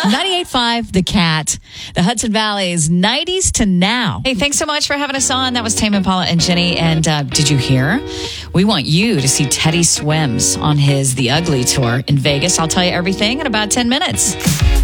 98.5 The Cat, the Hudson Valley's 90s to now. Hey, thanks so much for having us on. That was Tame Impala and Jenny. And did you hear? We want you to see Teddy Swims on his The Ugly Tour in Vegas. I'll tell you everything in about 10 minutes.